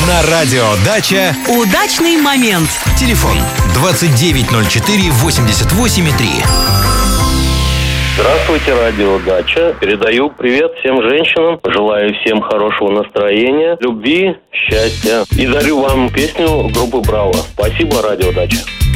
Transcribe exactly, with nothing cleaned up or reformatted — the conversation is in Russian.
На радио «Дача» удачный момент. Телефон двадцать девять ноль четыре восемьдесят восемь три. Здравствуйте, радио «Дача». Передаю привет всем женщинам. Желаю всем хорошего настроения, любви, счастья. И дарю вам песню группы «Браво». Спасибо, радио «Дача».